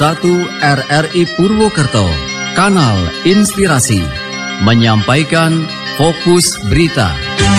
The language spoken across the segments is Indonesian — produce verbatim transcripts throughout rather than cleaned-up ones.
satu R R I Purwokerto, Kanal Inspirasi, menyampaikan Fokus Berita.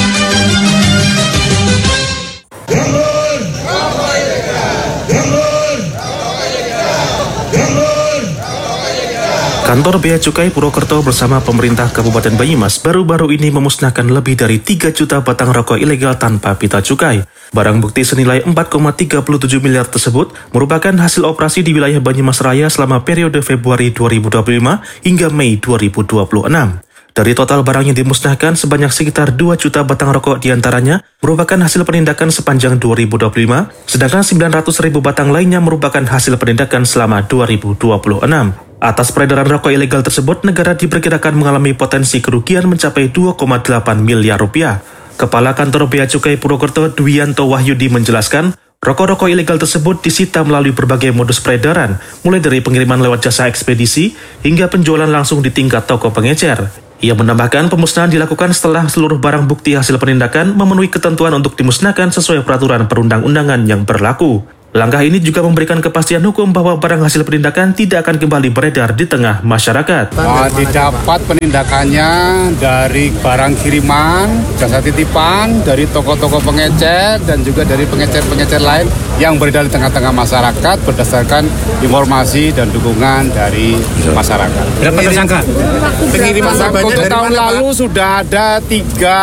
Kantor Bea Cukai Purwokerto bersama pemerintah Kabupaten Banyumas baru-baru ini memusnahkan lebih dari tiga juta batang rokok ilegal tanpa pita cukai. Barang bukti senilai empat koma tiga tujuh miliar tersebut merupakan hasil operasi di wilayah Banyumas Raya selama periode Februari dua ribu dua puluh lima hingga Mei dua ribu dua puluh enam. Dari total barang yang dimusnahkan, sebanyak sekitar dua juta batang rokok diantaranya merupakan hasil penindakan sepanjang dua ribu dua puluh lima, sedangkan sembilan ratus ribu batang lainnya merupakan hasil penindakan selama dua ribu dua puluh enam. Atas peredaran rokok ilegal tersebut, negara diperkirakan mengalami potensi kerugian mencapai dua koma delapan miliar rupiah. Kepala Kantor Bea Cukai Purwokerto Dwianto Wahyudi menjelaskan, rokok-rokok ilegal tersebut disita melalui berbagai modus peredaran, mulai dari pengiriman lewat jasa ekspedisi hingga penjualan langsung di tingkat toko pengecer. Ia menambahkan pemusnahan dilakukan setelah seluruh barang bukti hasil penindakan memenuhi ketentuan untuk dimusnahkan sesuai peraturan perundang-undangan yang berlaku. Langkah ini juga memberikan kepastian hukum bahwa barang hasil penindakan tidak akan kembali beredar di tengah masyarakat. Nah, didapat penindakannya dari barang kiriman, jasa titipan, dari toko-toko pengecer, dan juga dari pengecer-pengecer lain yang beredar di tengah-tengah masyarakat berdasarkan informasi dan dukungan dari masyarakat. Berapa tersangka? Pengiriman untuk tahun lalu sudah ada tiga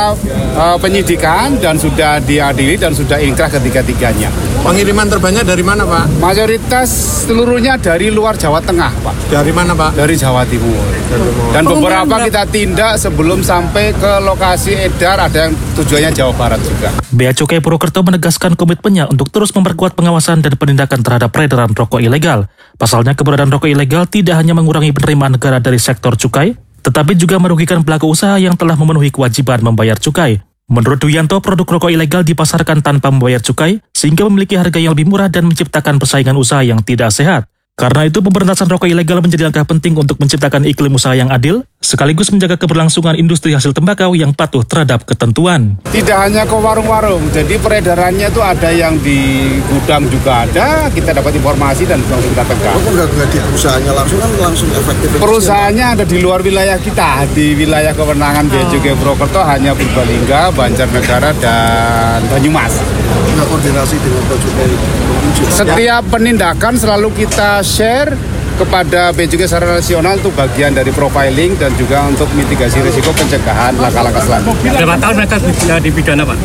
uh, penyidikan dan sudah diadili dan sudah inkrah ketiga-tiganya. Pengiriman terbanyak dari mana, Pak? Mayoritas seluruhnya dari luar Jawa Tengah, Pak. Dari mana, Pak? Dari Jawa Timur. Dan beberapa kita tindak sebelum sampai ke lokasi edar, ada yang tujuannya Jawa Barat juga. Bea Cukai Purwokerto menegaskan komitmennya untuk terus memperkuat pengawasan dan penindakan terhadap peredaran rokok ilegal. Pasalnya, keberadaan rokok ilegal tidak hanya mengurangi penerimaan negara dari sektor cukai, tetapi juga merugikan pelaku usaha yang telah memenuhi kewajiban membayar cukai. Menurut Dwianto, produk rokok ilegal dipasarkan tanpa membayar cukai, sehingga memiliki harga yang lebih murah dan menciptakan persaingan usaha yang tidak sehat. Karena itu, pemberantasan rokok ilegal menjadi langkah penting untuk menciptakan iklim usaha yang adil, sekaligus menjaga keberlangsungan industri hasil tembakau yang patuh terhadap ketentuan. Tidak hanya ke warung-warung, jadi peredarannya itu ada yang di gudang juga ada, kita dapat informasi dan langsung kita tegak. Kok nggak di perusahaannya langsung kan langsung efektif? Perusahaannya ada di luar wilayah kita, di wilayah kewenangan Bea Cukai Purwokerto hanya Purbalingga, Banjarnegara, dan Banyumas. Nggak koordinasi dengan Bea Cukai. Setiap penindakan selalu kita share kepada Bea Cukai secara nasional untuk bagian dari profiling dan juga untuk mitigasi risiko pencegahan langkah-langkah selanjutnya. Berapa tahun mereka dipidana, Pak?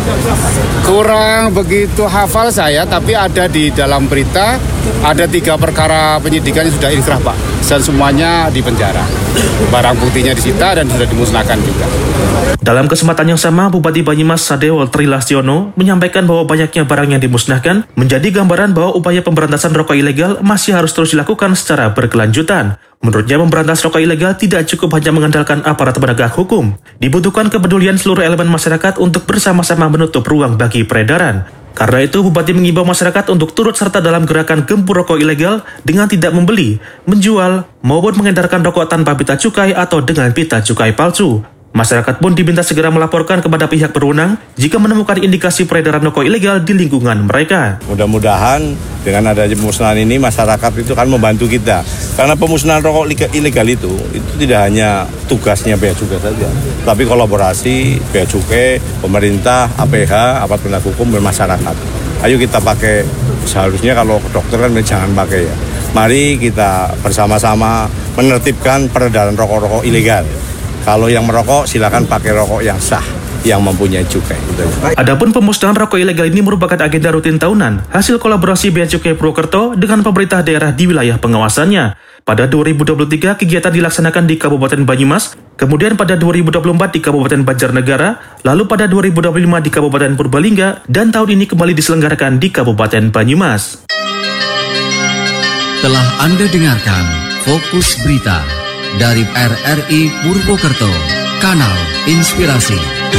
Kurang begitu hafal saya, tapi ada di dalam berita, ada tiga perkara penyidikan yang sudah inkrah, Pak. Dan semuanya di penjara. Barang buktinya disita dan sudah dimusnahkan juga. Dalam kesempatan yang sama, Bupati Banyumas Sadewo Trilastiono menyampaikan bahwa banyaknya barang yang dimusnahkan menjadi gambaran bahwa upaya pemberantasan rokok ilegal masih harus terus dilakukan secara berkelanjutan. Menurutnya, memberantas rokok ilegal tidak cukup hanya mengandalkan aparat penegak hukum. Dibutuhkan kepedulian seluruh elemen masyarakat untuk bersama-sama menutup ruang bagi peredaran. Karena itu, Bupati mengimbau masyarakat untuk turut serta dalam gerakan gempur rokok ilegal dengan tidak membeli, menjual, maupun mengedarkan rokok tanpa pita cukai atau dengan pita cukai palsu. Masyarakat pun diminta segera melaporkan kepada pihak berwenang jika menemukan indikasi peredaran rokok ilegal di lingkungan mereka. Mudah-mudahan dengan adanya pemusnahan ini masyarakat itu akan membantu kita. Karena pemusnahan rokok ilegal itu, itu tidak hanya tugasnya Bea Cukai saja, tapi kolaborasi Bea Cukai, pemerintah, A P H, aparat penegak hukum, dan masyarakat. Ayo kita pakai, seharusnya kalau ke dokter kan jangan pakai ya. Mari kita bersama-sama menertibkan peredaran rokok-rokok ilegal. Kalau yang merokok, silakan pakai rokok yang sah, yang mempunyai cukai. Adapun pemusnahan rokok ilegal ini merupakan agenda rutin tahunan, hasil kolaborasi Bea Cukai Purwokerto dengan pemerintah daerah di wilayah pengawasannya. Pada dua ribu dua puluh tiga, kegiatan dilaksanakan di Kabupaten Banyumas, kemudian pada dua ribu dua puluh empat di Kabupaten Banjarnegara, lalu pada dua ribu dua puluh lima di Kabupaten Purbalingga, dan tahun ini kembali diselenggarakan di Kabupaten Banyumas. Telah Anda dengarkan Fokus Berita dari R R I Purwokerto, Kanal Inspirasi.